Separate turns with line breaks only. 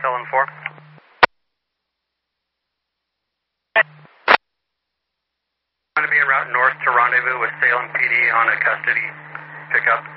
Salem 4. I'm going to be en route north to rendezvous with Salem PD on a custody pickup.